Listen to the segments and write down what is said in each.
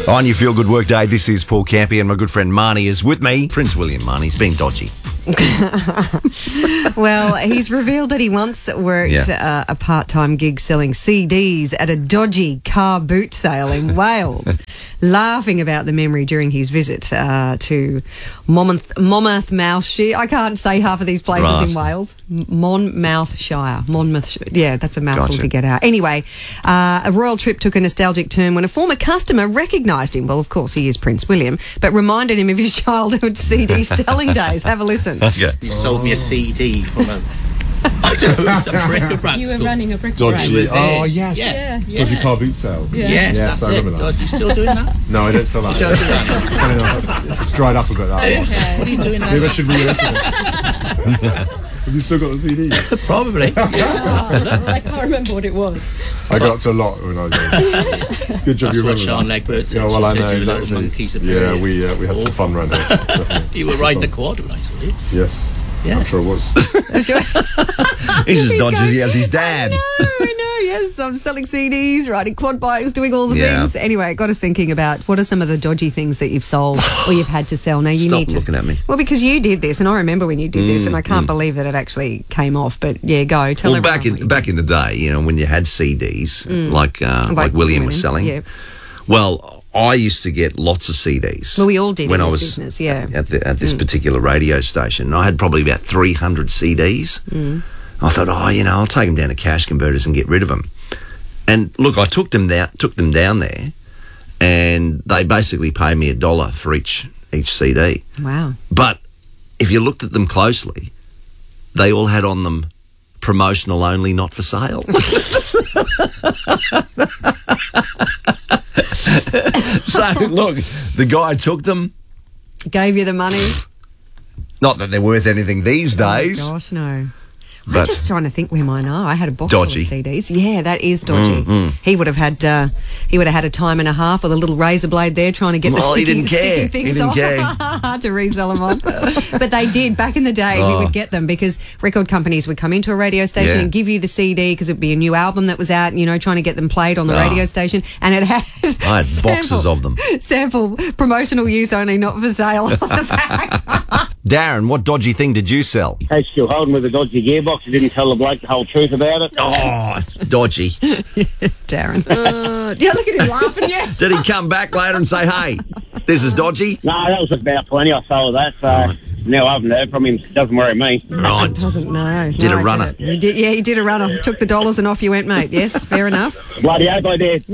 On your Feel Good Work Day, this is Paul Campy and my good friend Marnie is with me. Prince William, Marnie's been dodgy. Well, he's revealed that he once worked a part-time gig selling CDs at a dodgy car boot sale in Wales, laughing about the memory during his visit to Monmouthshire. I can't say half of these places in Wales. Monmouthshire. Yeah, that's a mouthful to get out. Anyway, a royal trip took a nostalgic turn when a former customer recognised him. Well, of course, he is Prince William, but reminded him of his childhood CD selling days. Have a listen. Okay. You sold me a CD from a... I don't know, some bric-a-brac You were store. running a bric-a-brac. Dodgy. Oh, yes. Yeah. Dodgy car boot sale. Yeah. Yes, Yes, that's I remember it. that. Dodgy still doing that? No, I don't sell that. Don't do that. Funny enough, it's dried up a bit, that one. Okay. What are you doing now? Maybe I should re-open it. Have you still got the CD? Probably. I can't remember what it was. I got up to a lot when I was young. Good job That's you what remember Sean that. Legbert said. Yeah, well, She I said know, you were little exactly. monkeys of Yeah, period. we had some fun around here. Definitely. You were riding the quad when I saw you. Yes. Yeah. I'm sure it was. He's as dodgy as his dad. I know, yes. I'm selling CDs, riding quad bikes, doing all the things. Anyway, it got us thinking about what are some of the dodgy things that you've sold or you've had to sell. Now, you Stop need to... looking at me. Well, because you did this, and I remember when you did this, and I can't believe that it actually came off. But, yeah, go. Tell Well, everyone. back in the day, you know, when you had CDs, like William was selling. Yeah. Well, I used to get lots of CDs. Well, we all did when in I this was business, yeah. at this particular radio station. And I had probably about 300 CDs. I thought, I'll take them down to cash converters and get rid of them. And look, I took them down there, and they basically paid me $1 for each CD. Wow. But if you looked at them closely, they all had on them promotional only, not for sale. So, look, the guy took them. Gave you the money? Not that they're worth anything these days. Oh, gosh, no. I'm But- just trying to think where mine are. I had a box Dodgy. full of CDs. Yeah, that is dodgy. He would have had a time and a half with a little razor blade there trying to get Well, the he didn't care. sticky things He didn't off care. to resell them on. But they did. Back in the day, we would get them because record companies would come into a radio station Yeah. and give you the CD because it'd be a new album that was out, trying to get them played on the radio station. And it had I had boxes of them. Sample promotional use only, not for sale on the back. Darren, what dodgy thing did you sell? Hey, still holding with a dodgy gearbox. You didn't tell the bloke the whole truth about it. Oh, dodgy. Darren. Yeah, look at him laughing, yeah. Did he come back later and say, hey, this is dodgy? No, that was about 20 I sold that, so now I haven't heard from him. It doesn't worry me. Right. Doesn't know. Did a runner. You did, yeah, you did a runner. Took the dollars and off you went, mate. Yes, fair enough. Bloody hope I did.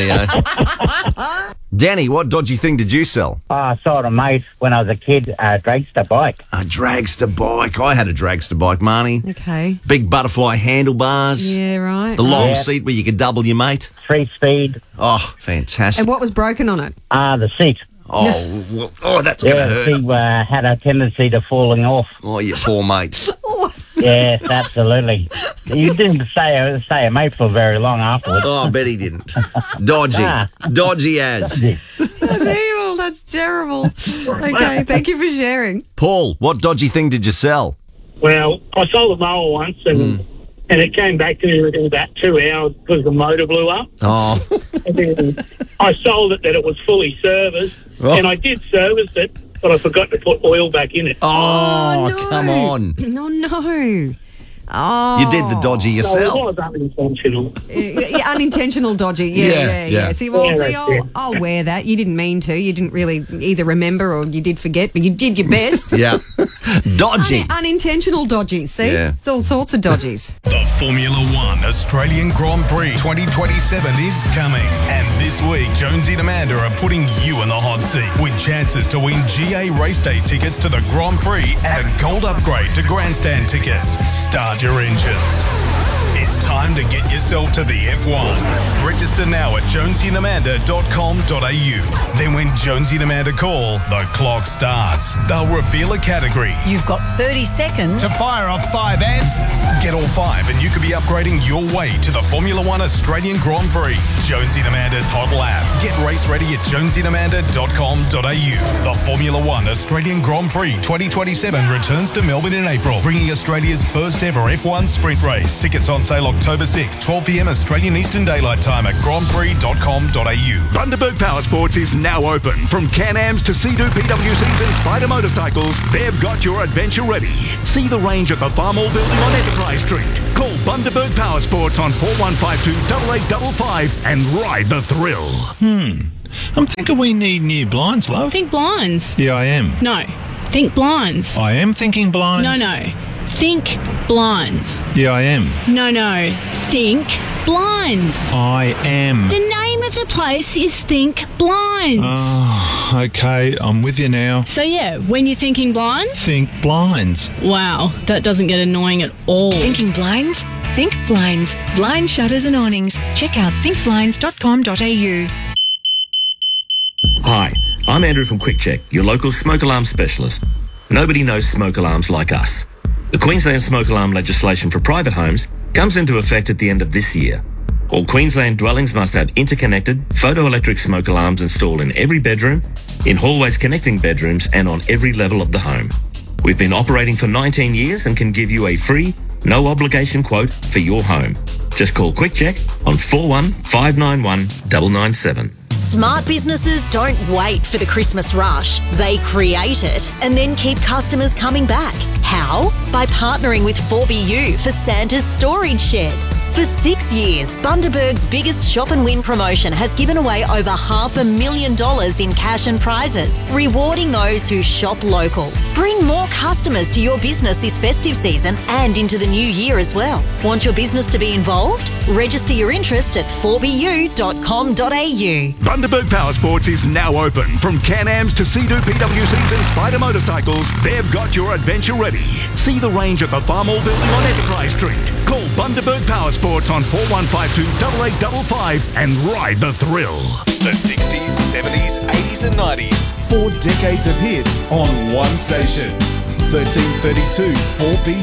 Rightio. Danny, what dodgy thing did you sell? I sold a mate when I was a kid, a dragster bike. A dragster bike. I had a dragster bike, Marnie. Okay. Big butterfly handlebars. Yeah, right. The long Yeah. seat where you could double your mate. 3-speed, Oh, fantastic. And what was broken on it? the seat. That's going to Yeah, the hurt. seat had a tendency to falling off. Oh, you poor mate. Yes, absolutely. You didn't stay a mate for very long afterwards. Oh, I bet he didn't. Dodgy. Dodgy as. That's evil. That's terrible. Okay, thank you for sharing. Paul, what dodgy thing did you sell? Well, I sold a mower once and it came back to me within about 2 hours because the motor blew up. Oh, And then I sold it that it was fully serviced and I did service it, but I forgot to put oil back in it. oh, no. come on. No. Oh. You did the dodgy So yourself. it was unintentional. Yeah, unintentional dodgy. Yeah. See, I'll wear that. You didn't mean to. You didn't really either remember or you did forget, but you did your best. Yeah. Dodgy. Unintentional dodgies. See, Yeah. it's all sorts of dodgies. The Formula One Australian Grand Prix 2027 is coming. And this week, Jonesy and Amanda are putting you in the hot seat with chances to win GA race day tickets to the Grand Prix and a gold upgrade to grandstand tickets. Start your engines. It's time to get yourself to the F1. Register now at jonesyandamanda.com.au. Then when Jonesy and Amanda call, the clock starts. They'll reveal a category. You've got 30 seconds To fire off 5 answers. Get all 5 and you could be upgrading your way to the Formula One Australian Grand Prix. Jonesy and Amanda's hot lap. Get race ready at jonesyandamanda.com.au. The Formula One Australian Grand Prix 2027 returns to Melbourne in April, bringing Australia's first ever F1 sprint race. Tickets on sale sale October 6, 12 p.m. Australian Eastern Daylight Time at grandprix.com.au. Bundaberg Power Sports is now open. From Can-Ams to Sea-Doo PWCs and Spider motorcycles, they've got your adventure ready. See the range at the Farmall building on Enterprise Street. Call Bundaberg Power Sports on 4152 8855 and ride the thrill. I'm thinking we need new blinds, love. Think blinds. Yeah, I am. No. Think blinds. I am thinking blinds. No. Think blinds. Yeah, I am. No. Think blinds. I am. The name of the place is Think Blinds. Oh, okay. I'm with you now. So yeah, when you're thinking blinds? Think blinds. Wow, that doesn't get annoying at all. Thinking blinds? Think blinds. Blind shutters and awnings. Check out thinkblinds.com.au. Hi, I'm Andrew from Quick Check, your local smoke alarm specialist. Nobody knows smoke alarms like us. The Queensland smoke alarm legislation for private homes comes into effect at the end of this year. All Queensland dwellings must have interconnected photoelectric smoke alarms installed in every bedroom, in hallways connecting bedrooms, and on every level of the home. We've been operating for 19 years and can give you a free, no obligation quote for your home. Just call Quick Check on 415919 997. Smart businesses don't wait for the Christmas rush. They create it and then keep customers coming back. How? By partnering with 4BU for Santa's Storage Shed. For 6 years, Bundaberg's biggest shop and win promotion has given away over $500,000 in cash and prizes, rewarding those who shop local. Bring more customers to your business this festive season and into the new year as well. Want your business to be involved? Register your interest at 4bu.com.au. Bundaberg Power Sports is now open. From Can-Ams to Sea-Doo PWCs and Spider motorcycles, they've got your adventure ready. See the range at the Farmall building on Enterprise Street. Call Bundaberg Power Sports on 4152 8855 and ride the thrill. The 60s, 70s, 80s and 90s. 4 decades of hits on one station. 1332 4BU.